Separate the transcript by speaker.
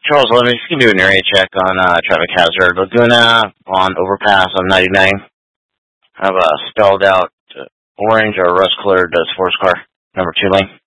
Speaker 1: Charles, let me just give you an area check on traffic hazard. Laguna on overpass on 99. Have a spelled out orange or rust colored sports car, number 2 lane.